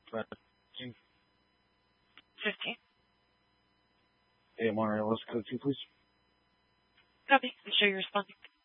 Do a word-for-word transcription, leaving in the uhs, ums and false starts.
fifteen. fifteen. A M R L S code two, please. Copy. And show you're responding.